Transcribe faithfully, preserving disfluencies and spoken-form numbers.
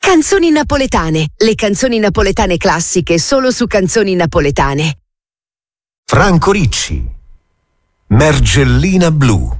Canzoni napoletane, le canzoni napoletane classiche solo su Canzoni Napoletane. Franco Ricci, Mergellina blu.